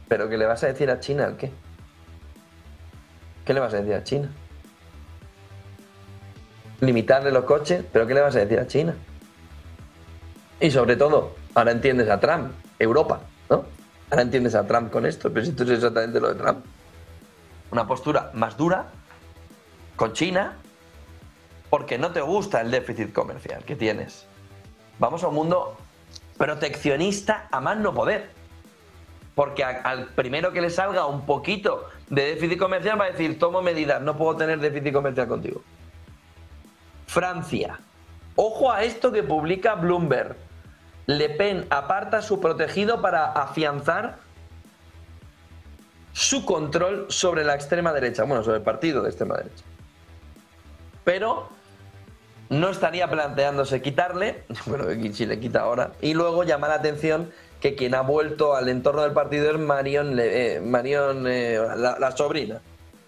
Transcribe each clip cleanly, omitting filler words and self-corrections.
¿Pero qué le vas a decir a China? ¿El qué? ¿Qué le vas a decir a China? Limitarle los coches, ¿pero qué le vas a decir a China? Y sobre todo, ahora entiendes a Trump, Europa, ¿no? Ahora entiendes a Trump con esto, pero si esto es exactamente lo de Trump. Una postura más dura con China porque no te gusta el déficit comercial que tienes. Vamos a un mundo proteccionista a más no poder. Porque al primero que le salga un poquito de déficit comercial va a decir, tomo medidas, no puedo tener déficit comercial contigo. Francia. Ojo a esto que publica Bloomberg. Le Pen aparta su protegido para afianzar su control sobre la extrema derecha, bueno, sobre el partido de extrema derecha. Pero no estaría planteándose quitarle, bueno, si le quita ahora, y luego llama la atención que quien ha vuelto al entorno del partido es Marion, la sobrina.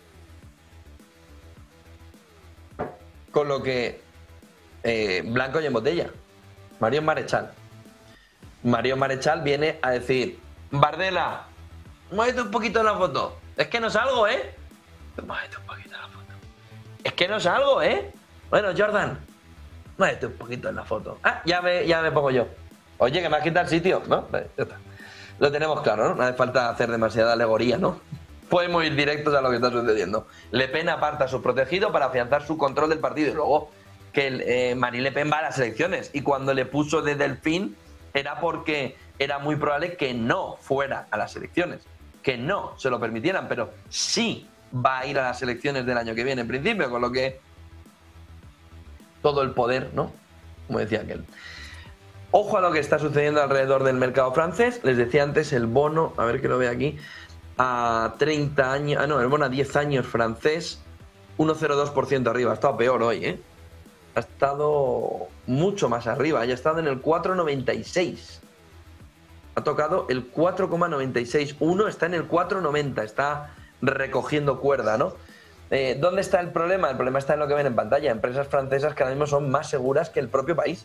Con lo que, blanco y en botella. Marion Marechal. Marion Marechal viene a decir, Bardella, muévete un poquito en la foto. Es que no salgo, ¿eh? Muévete un poquito en la foto. Es que no salgo, ¿eh? Bueno, Jordan, muévete un poquito en la foto. Ah, ya me pongo yo. Oye, que me has quitado el sitio, ¿no? Ya está. Lo tenemos claro, ¿no? No hace falta hacer demasiada alegoría, ¿no? Podemos ir directos a lo que está sucediendo. Le Pen aparta a su protegido para afianzar su control del partido. Y luego que Marine Le Pen va a las elecciones. Y cuando le puso de Delfín era porque era muy probable que no fuera a las elecciones. Que no se lo permitieran, pero sí va a ir a las elecciones del año que viene, en principio, con lo que todo el poder, ¿no? Como decía aquel. Ojo a lo que está sucediendo alrededor del mercado francés. Les decía antes el bono, a ver que lo vea aquí, a 30 años, el bono a 10 años francés, 1,02% arriba. Ha estado peor hoy, ¿eh? Ha estado mucho más arriba, ya ha estado en el 4,96. Ha tocado el 4,96. Uno está en el 4,90, está recogiendo cuerda, ¿no? ¿Dónde está el problema? El problema está en lo que ven en pantalla. Empresas francesas que ahora mismo son más seguras que el propio país.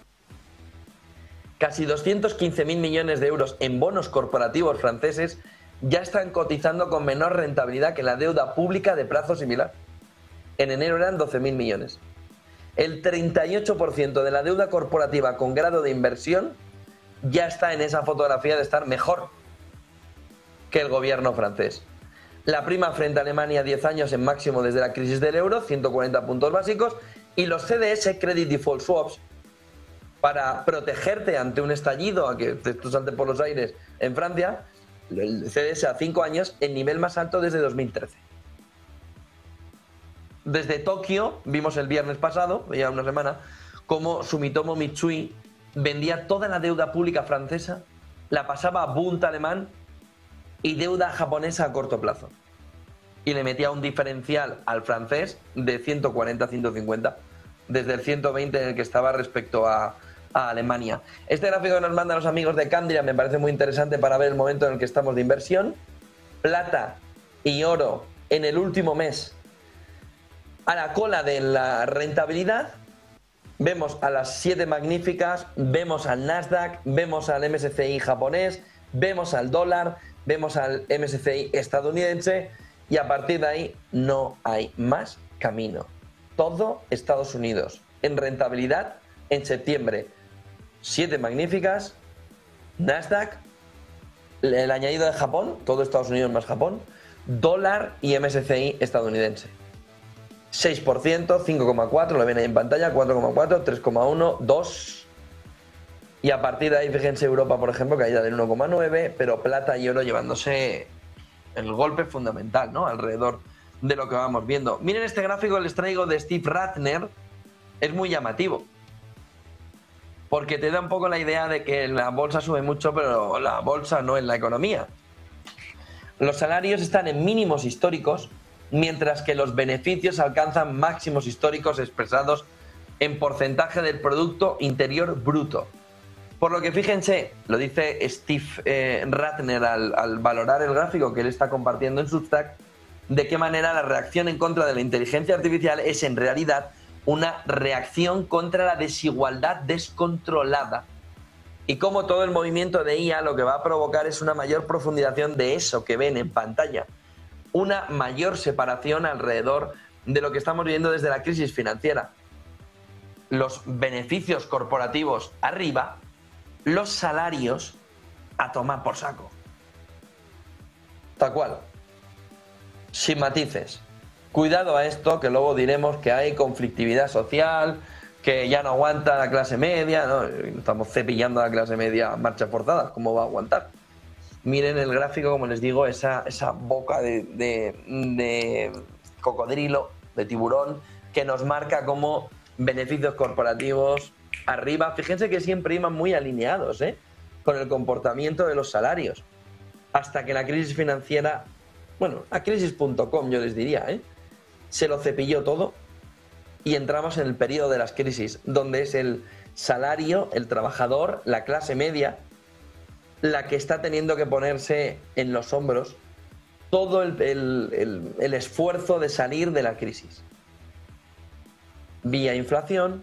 Casi 215.000 millones de euros en bonos corporativos franceses ya están cotizando con menor rentabilidad que la deuda pública de plazo similar. En enero eran 12.000 millones. El 38% de la deuda corporativa con grado de inversión ya está en esa fotografía de estar mejor que el gobierno francés. La prima frente a Alemania 10 años en máximo desde la crisis del euro, 140 puntos básicos, y los CDS, Credit Default Swaps, para protegerte ante un estallido, a que esto salte por los aires en Francia, el CDS a 5 años, el nivel más alto desde 2013. Desde Tokio, vimos el viernes pasado, ya una semana, cómo Sumitomo Mitsui vendía toda la deuda pública francesa, la pasaba a Bund alemán y deuda japonesa a corto plazo. Y le metía un diferencial al francés de 140 a 150, desde el 120 en el que estaba respecto a Alemania. Este gráfico que nos mandan los amigos de Candria me parece muy interesante para ver el momento en el que estamos de inversión. Plata y oro en el último mes a la cola de la rentabilidad. Vemos a las 7 magníficas, vemos al Nasdaq, vemos al MSCI japonés, vemos al dólar, vemos al MSCI estadounidense y a partir de ahí no hay más camino. Todo Estados Unidos en rentabilidad en septiembre. 7 magníficas, Nasdaq, el añadido de Japón, todo Estados Unidos más Japón, dólar y MSCI estadounidense. 6%, 5,4%, lo ven ahí en pantalla, 4,4%, 3,1%, 2%. Y a partir de ahí, fíjense, Europa, por ejemplo, caída del 1,9%, pero plata y oro llevándose el golpe fundamental, ¿no? Alrededor de lo que vamos viendo. Miren este gráfico, les traigo de Steve Ratner, es muy llamativo, porque te da un poco la idea de que la bolsa sube mucho, pero la bolsa no es la economía. Los salarios están en mínimos históricos, mientras que los beneficios alcanzan máximos históricos expresados en porcentaje del Producto Interior Bruto. Por lo que fíjense, lo dice Steve Ratner al valorar el gráfico que él está compartiendo en Substack, de qué manera la reacción en contra de la inteligencia artificial es en realidad una reacción contra la desigualdad descontrolada y cómo todo el movimiento de IA lo que va a provocar es una mayor profundización de eso que ven en pantalla, una mayor separación alrededor de lo que estamos viendo desde la crisis financiera. Los beneficios corporativos arriba, los salarios a tomar por saco. Tal cual. Sin matices. Cuidado a esto, que luego diremos que hay conflictividad social, que ya no aguanta la clase media, ¿no? Estamos cepillando a la clase media a marchas forzadas, ¿cómo va a aguantar? Miren el gráfico, como les digo, esa boca de cocodrilo, de tiburón, que nos marca como beneficios corporativos arriba. Fíjense que siempre iban muy alineados, con el comportamiento de los salarios. Hasta que la crisis financiera, bueno, a crisis.com yo les diría, se lo cepilló todo y entramos en el periodo de las crisis, donde es el salario, el trabajador, la clase media, la que está teniendo que ponerse en los hombros todo el esfuerzo de salir de la crisis. Vía inflación,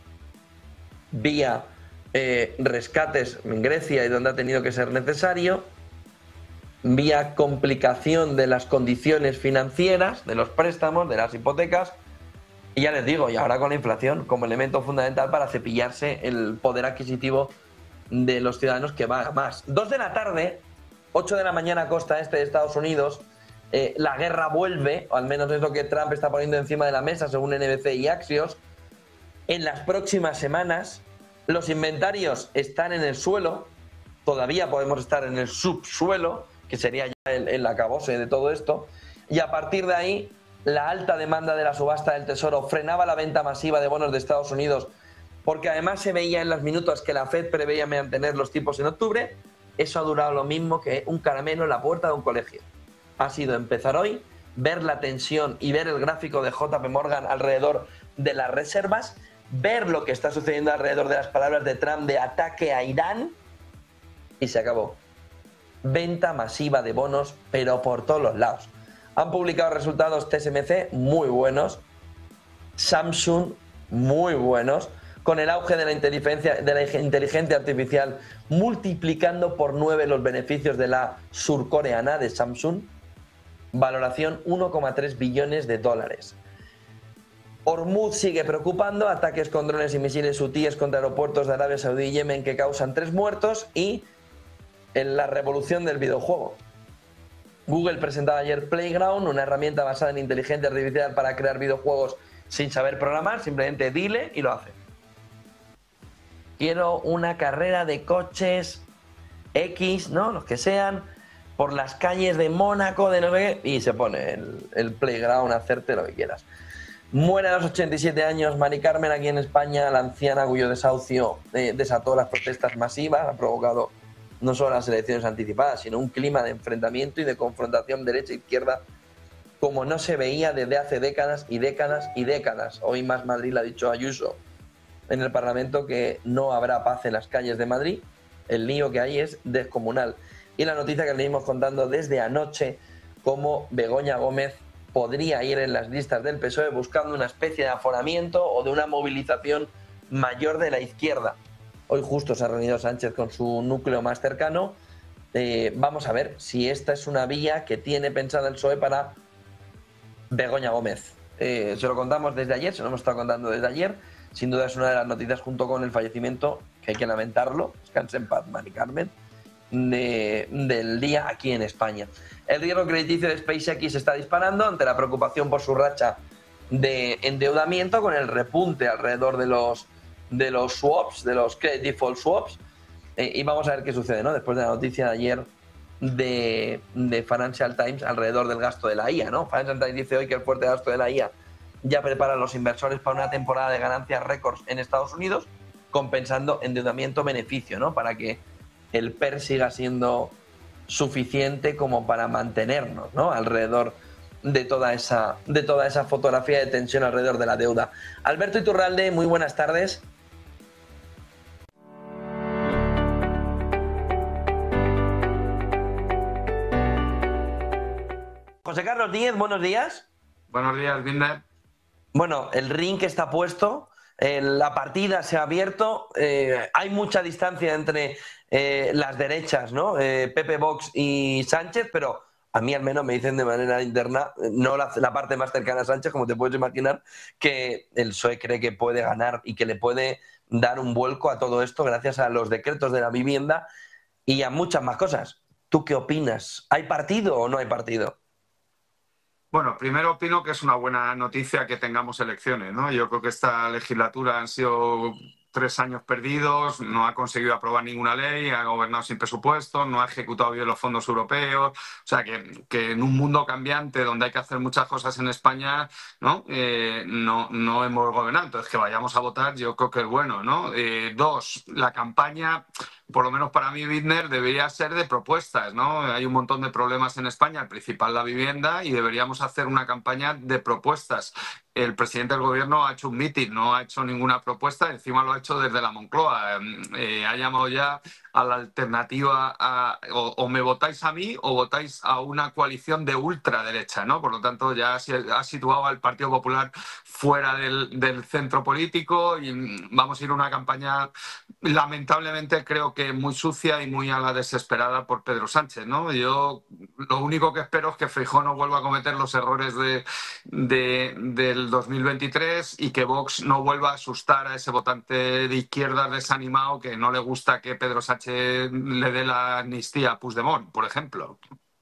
vía rescates en Grecia y donde ha tenido que ser necesario, vía complicación de las condiciones financieras, de los préstamos, de las hipotecas, y ya les digo, y ahora con la inflación como elemento fundamental para cepillarse el poder adquisitivo de los ciudadanos, que va a más. 2 de la tarde, 8 de la mañana costa este de Estados Unidos, la guerra vuelve, o al menos es lo que Trump está poniendo encima de la mesa según NBC y Axios. En las próximas semanas los inventarios están en el suelo, todavía podemos estar en el subsuelo, que sería ya el acabose de todo esto, y a partir de ahí la alta demanda de la subasta del Tesoro frenaba la venta masiva de bonos de Estados Unidos, porque además se veía en los minutos que la Fed preveía mantener los tipos en octubre. Eso ha durado lo mismo que un caramelo en la puerta de un colegio. Ha sido empezar hoy, ver la tensión y ver el gráfico de JP Morgan alrededor de las reservas, ver lo que está sucediendo alrededor de las palabras de Trump de ataque a Irán, y se acabó. Venta masiva de bonos, pero por todos los lados. Han publicado resultados TSMC muy buenos, Samsung muy buenos, con el auge de la inteligencia artificial multiplicando por 9 los beneficios de la surcoreana de Samsung, valoración 1,3 billones de dólares. Hormuz sigue preocupando, ataques con drones y misiles hutíes contra aeropuertos de Arabia Saudí y Yemen que causan 3 muertos, y en la revolución del videojuego. Google presentaba ayer Playground, una herramienta basada en inteligencia artificial para crear videojuegos sin saber programar, simplemente dile y lo hace. Quiero una carrera de coches X, ¿no? Los que sean, por las calles de Mónaco, de no sé qué, y se pone el Playground a hacerte lo que quieras. Muere a los 87 años Mari Carmen aquí en España, la anciana cuyo desahucio desató las protestas masivas, ha provocado no solo las elecciones anticipadas, sino un clima de enfrentamiento y de confrontación derecha-izquierda como no se veía desde hace décadas y décadas y décadas. Hoy Más Madrid le ha dicho a Ayuso en el Parlamento que no habrá paz en las calles de Madrid. El lío que hay es descomunal. Y la noticia que le venimos contando desde anoche, como Begoña Gómez podría ir en las listas del PSOE buscando una especie de aforamiento o de una movilización mayor de la izquierda. Hoy justo se ha reunido Sánchez con su núcleo más cercano. Vamos a ver si esta es una vía que tiene pensada el PSOE para Begoña Gómez. Se lo contamos desde ayer, se lo hemos estado contando desde ayer. Sin duda es una de las noticias, junto con el fallecimiento, que hay que lamentarlo, descanse en paz, Mari Carmen, del día aquí en España. El riesgo crediticio de SpaceX se está disparando ante la preocupación por su racha de endeudamiento, con el repunte alrededor de los swaps, de los credit default swaps, y vamos a ver qué sucede, ¿no? Después de la noticia de ayer de Financial Times alrededor del gasto de la IA, ¿no? Financial Times dice hoy que el fuerte gasto de la IA ya prepara a los inversores para una temporada de ganancias récords en Estados Unidos, compensando endeudamiento-beneficio, ¿no? Para que el PER siga siendo suficiente como para mantenernos, ¿no? Alrededor de toda esa fotografía de tensión alrededor de la deuda. Alberto Iturralde, muy buenas tardes. José Carlos Díez, buenos días. Buenos días, Binder. Bueno, el ring está puesto. la partida se ha abierto, hay mucha distancia entre las derechas, ¿no? Pepe, Vox y Sánchez, pero a mí al menos me dicen de manera interna, no la parte más cercana a Sánchez, como te puedes imaginar, que el PSOE cree que puede ganar y que le puede dar un vuelco a todo esto gracias a los decretos de la vivienda y a muchas más cosas. ¿Tú qué opinas? ¿Hay partido o no hay partido? Bueno, primero opino que es una buena noticia que tengamos elecciones, ¿no? Yo creo que esta legislatura han sido 3 años perdidos, no ha conseguido aprobar ninguna ley, ha gobernado sin presupuesto, no ha ejecutado bien los fondos europeos. O sea, que en un mundo cambiante donde hay que hacer muchas cosas en España, ¿no? No hemos gobernado. Entonces, que vayamos a votar, yo creo que es bueno, ¿no? Dos, la campaña, por lo menos para mí, Widmer, debería ser de propuestas, ¿no? Hay un montón de problemas en España, el principal la vivienda, y deberíamos hacer una campaña de propuestas. El presidente del gobierno ha hecho un mitin, no ha hecho ninguna propuesta, encima lo ha hecho desde la Moncloa. Ha llamado ya a la alternativa o me votáis a mí o votáis a una coalición de ultraderecha, ¿no? Por lo tanto, ya ha situado al Partido Popular fuera del centro político y vamos a ir a una campaña, lamentablemente creo que muy sucia y muy a la desesperada por Pedro Sánchez, ¿no? Yo lo único que espero es que Feijóo no vuelva a cometer los errores del 2023 y que Vox no vuelva a asustar a ese votante de izquierda desanimado que no le gusta que Pedro Sánchez le dé la amnistía a Puigdemont, por ejemplo.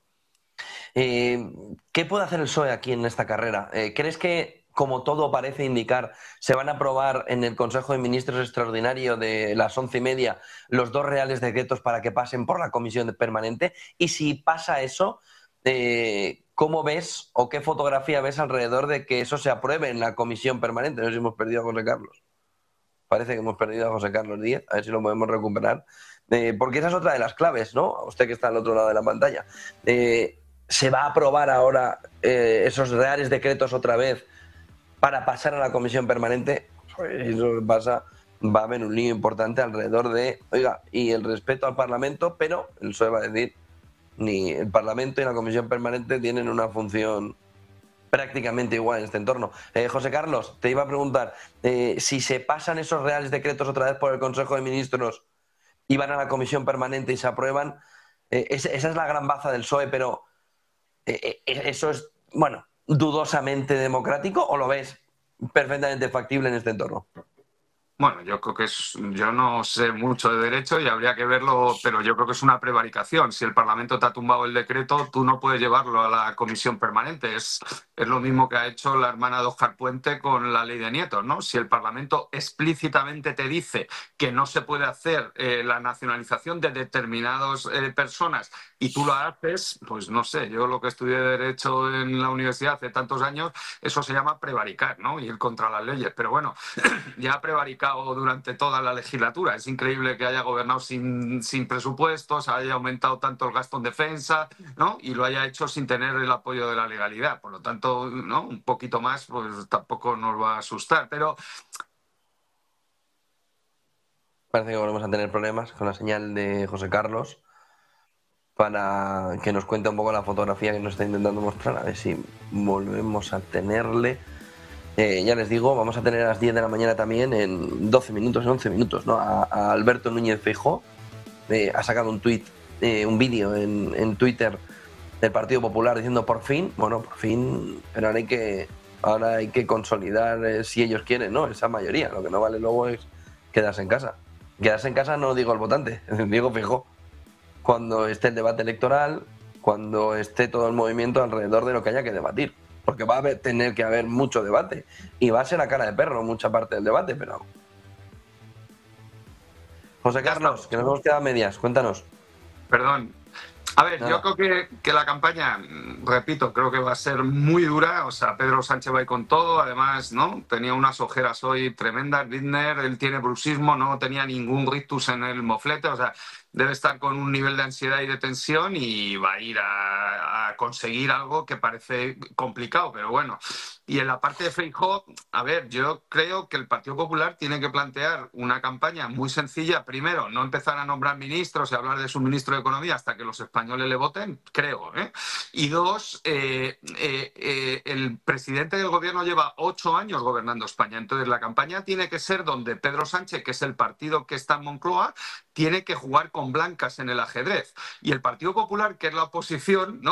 ¿Qué puede hacer el PSOE aquí en esta carrera? ¿Crees que, como todo parece indicar, se van a aprobar en el Consejo de Ministros extraordinario de las 11:30 los 2 reales decretos para que pasen por la comisión permanente? Y si pasa eso, ¿cómo ves o qué fotografía ves alrededor de que eso se apruebe en la comisión permanente? No sé si hemos perdido a José Carlos. Parece que hemos perdido a José Carlos Díez, a ver si lo podemos recuperar. Porque esa es otra de las claves, ¿no? Usted que está al otro lado de la pantalla. ¿Se va a aprobar ahora esos reales decretos otra vez para pasar a la comisión permanente? Pues eso pasa, va a haber un lío importante alrededor de, oiga, y el respeto al Parlamento, pero el PSOE va a decir, ni el Parlamento ni la comisión permanente tienen una función prácticamente igual en este entorno. José Carlos, te iba a preguntar, si se pasan esos reales decretos otra vez por el Consejo de Ministros y van a la comisión permanente y se aprueban, esa es la gran baza del PSOE, pero ¿eso es, bueno, dudosamente democrático o lo ves perfectamente factible en este entorno? Bueno, yo creo que yo no sé mucho de derecho y habría que verlo, pero yo creo que es una prevaricación. Si el Parlamento te ha tumbado el decreto, tú no puedes llevarlo a la comisión permanente. Es lo mismo que ha hecho la hermana de Óscar Puente con la ley de nietos, ¿no? Si el Parlamento explícitamente te dice que no se puede hacer la nacionalización de determinadas personas y tú lo haces, pues no sé, yo lo que estudié de derecho en la universidad hace tantos años, eso se llama prevaricar, ¿no? Ir contra las leyes. Pero bueno, ya ha prevaricado durante toda la legislatura. Es increíble que haya gobernado sin presupuestos, haya aumentado tanto el gasto en defensa, ¿no? Y lo haya hecho sin tener el apoyo de la legalidad. Por lo tanto, ¿no? Un poquito más, pues tampoco nos va a asustar. Pero Parece que volvemos a tener problemas con la señal de José Carlos para que nos cuente un poco la fotografía que nos está intentando mostrar. A ver si volvemos a tenerle. Ya les digo, vamos a tener a las 10 de la mañana también, en 12 minutos, en 11 minutos, ¿no? A Alberto Núñez Feijóo. Ha sacado un tuit, un vídeo en Twitter del Partido Popular diciendo por fin, pero ahora hay que consolidar, si ellos quieren, ¿no? Esa mayoría. Lo que no vale luego es quedarse en casa. Quedarse en casa no digo el votante, digo Feijóo. Cuando esté el debate electoral, cuando esté todo el movimiento alrededor de lo que haya que debatir. Porque va a tener que haber mucho debate. Y va a ser a cara de perro mucha parte del debate, pero... José Carlos, que nos hemos quedado a medias, cuéntanos. Perdón. A ver, Nada. yo creo que la campaña, repito, creo que va a ser muy dura. O sea, Pedro Sánchez va a ir con todo. Además, ¿no? Tenía unas ojeras hoy tremendas. Widmer, él tiene bruxismo, no tenía ningún rictus en el moflete. O sea, debe estar con un nivel de ansiedad y de tensión y va a ir a conseguir algo que parece complicado, pero bueno. Y en la parte de Feijóo, a ver, yo creo que el Partido Popular tiene que plantear una campaña muy sencilla. Primero, no empezar a nombrar ministros y hablar de su ministro de Economía hasta que los españoles le voten, creo, ¿eh? Y dos, el presidente del gobierno lleva 8 años gobernando España. Entonces, la campaña tiene que ser donde Pedro Sánchez, que es el partido que está en Moncloa, tiene que jugar con blancas en el ajedrez. Y el Partido Popular, que es la oposición, ¿no?